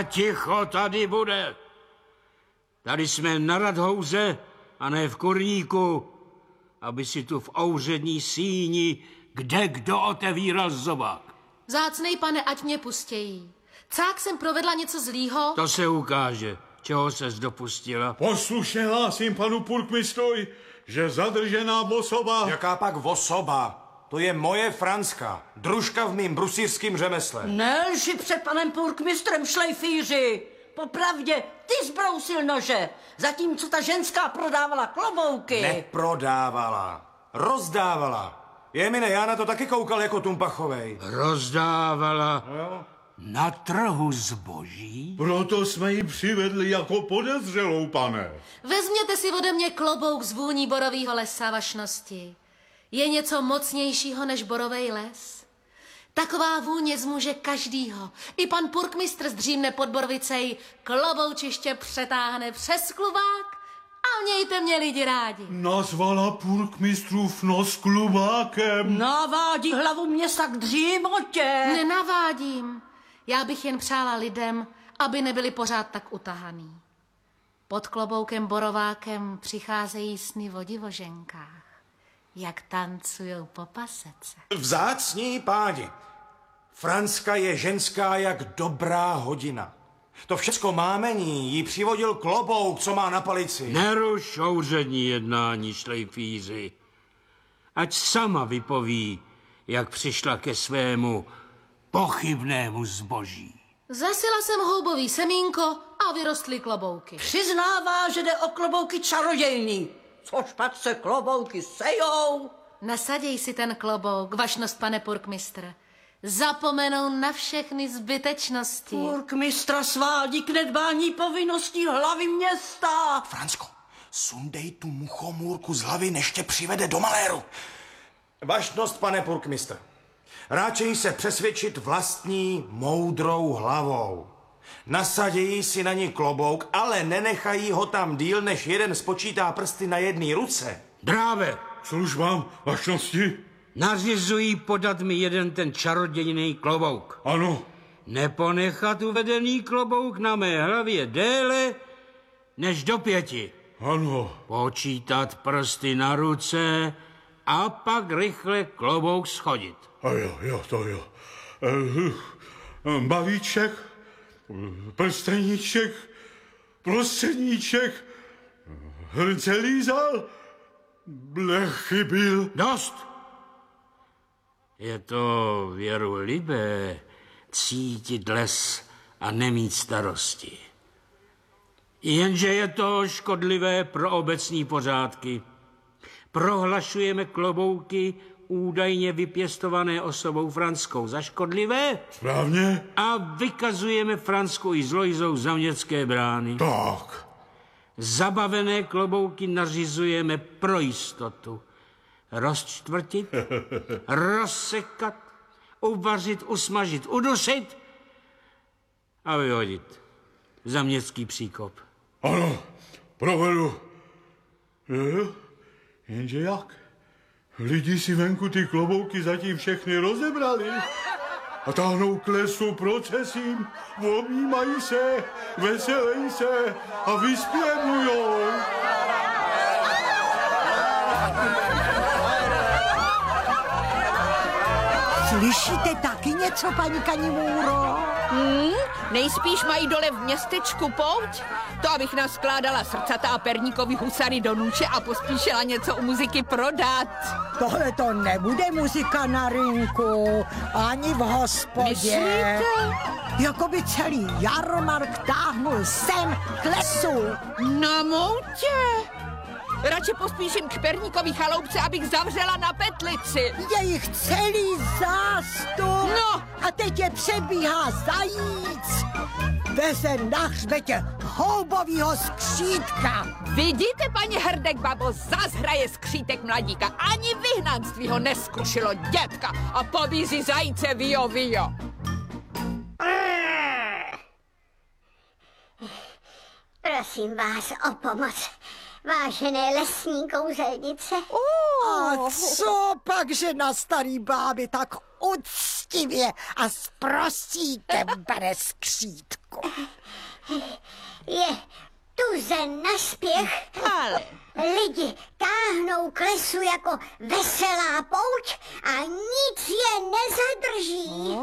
A ticho tady bude. Tady jsme na Radhouze a ne v kurníku, aby si tu v ouřední síni kde kdo otevíral zobák. Vzácnej pane, ať mě pustějí. Cák jsem provedla něco zlýho? To se ukáže, čeho ses dopustila. Poslušně hlásím panu purkmistrovi, že zadržená osoba... Jaká pak osoba? To je moje Franska, družka v mým brusířským řemesle. Nelži před panem purkmistrem, šlejfíři. Popravdě, ty zbrousil nože, zatímco ta ženská prodávala klobouky. Neprodávala, rozdávala. Jemine, já na to taky koukal jako Tumpachovej. Rozdávala Jo? na trhu zboží? Proto jsme ji přivedli jako podezřelou, pane. Vezměte si ode mě klobouk z vůní borovýho lesa, vašnosti. Je něco mocnějšího než borovej les? Taková vůně zmůže každýho. I pan purkmistr zdřímne pod borvicej, kloboučiště přetáhne přes klubák a mějte mě lidi rádi. Nazvala purkmistrův nos klubákem. Navádí hlavu města k dřímotě. Nenavádím. Já bych jen přála lidem, aby nebyli pořád tak utahaný. Pod kloboukem borovákem přicházejí sny o divoženkách, jak tancujou po pasece. Vzácní páni, Franska je ženská jak dobrá hodina. To všecko mámení jí přivodil klobouk, co má na palici. Neruš ouřední jednání, šlejfíři. Ať sama vypoví, jak přišla ke svému pochybnému zboží. Zasila jsem houbový semínko a vyrostly klobouky. Přiznává, že jde o klobouky čarodějný. Což pak se klobouky sejou. Nasaděj si ten klobouk, vašnost, pane purkmistr. Zapomenou na všechny zbytečnosti. Purkmistra svádí k nedbání povinností hlavy města. Fransko, sundej tu muchomůrku z hlavy, než tě přivede do maléru. Vašnost, pane purkmistr, ráčej se přesvědčit vlastní moudrou hlavou. Nasadějí si na ní klobouk, ale nenechají ho tam díl, než jeden spočítá prsty na jedné ruce. Dráve, Službám vašnosti? nařizují podat mi jeden ten čarodějný klobouk. Ano. Neponechat uvedený klobouk na mé hlavě déle než do 5. Ano. Počítat prsty na ruce a pak rychle klobouk schodit. A jo, to jo. Bavíček, prsteníček, prostředníček, hrnce lízal, blechy byl. Dost! Je to věrolibé cítit les a nemít starosti. Jenže je to škodlivé pro obecní pořádky. Prohlašujeme klobouky údajně vypěstované osobou Franskou za škodlivé Správně? a vykazujeme Fransku i s Lojzou za městské brány. Tak. Zabavené klobouky nařizujeme pro jistotu rozčtvrtit, rozsekat, uvařit, usmažit, udusit a vyhodit za městský příkop. Ano, provedu. Jo, jenže jak? Lidi si venku ty klobouky zatím všechny rozebrali a táhnou k lesu procesím, objímají se, veselejí se a vyspěvujou. Slyšíte taky něco, paní Kanimůro? Nejspíš mají dole v městečku pouť? To, abych naskládala srdcatá perníkový husary do nůče a pospíšila něco u muziky prodat. Tohle to nebude muzika na rynku, ani v hospodě. Myslíte? Jakoby celý jarmark táhnul sem k lesu. Na moutě? Radši pospíším k perníkový chaloupce, abych zavřela na petlici. Je jich celý zástup. No. A teď je předbíhá zajíc. Veze na hřbetě houbovýho skřítka. Vidíte, paní Hrdek babo, zas hraje skřítek mladíka. Ani vyhnanství ho neskrušilo dětka a pobízí zajíce vio vio. Prosím vás o pomoc, vážené lesní kouzelnice. A co pak, že na starý báby tak uctivě a s prostíkem bere skřítko? Hanuško. Je tuze naspěch. Ale Lidi táhnou k lesu jako veselá pouť a nic je nezadrží.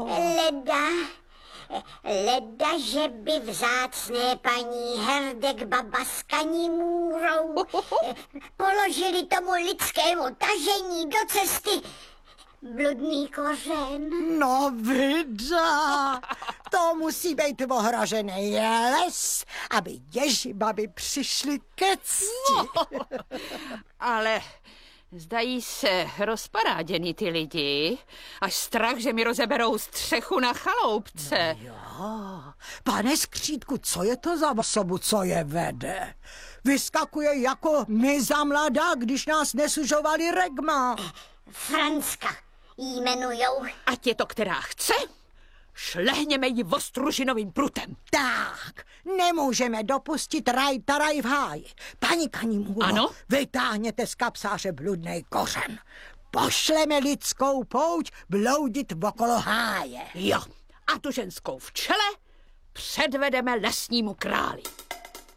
Leda, že by vzácné paní Herdek baba s Kanimůrou položili tomu lidskému tažení do cesty bludný kořen. No vida, to musí být ohrožený les, aby ježibaby přišli ke cti. ale zdají se rozparáděni ty lidi. Až strach, že mi rozeberou střechu na chaloupce. Pane Skřítku, co je to za osobu, co je vede? Vyskakuje jako my za mladá, když nás nesužovali regma. Franska jí jmenujou. Ať je to, která chce, šlehněme ji ostružinovým prutem. Tak, nemůžeme dopustit raj v háji. Paní Kanimůro, Ano? vytáhněte z kapsáře bludnej kořen. Pošleme lidskou pouť bloudit okolo háje. Jo, a tu ženskou v čele předvedeme lesnímu králi.